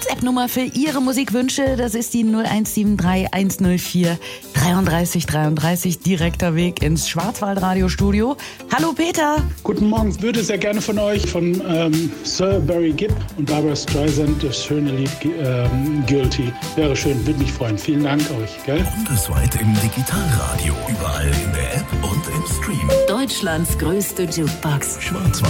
WhatsApp-Nummer für Ihre Musikwünsche, das ist die 0173 104 33 33, direkter Weg ins Schwarzwaldradiostudio. Hallo Peter. Guten Morgen, ich würde sehr gerne von euch, von Sir Barry Gibb und Barbra Streisand, das schöne Lied Guilty. Wäre schön, würde mich freuen. Vielen Dank euch. Gell? Bundesweit im Digitalradio, überall in der App und im Stream. Deutschlands größte Jukebox. Schwarzwald.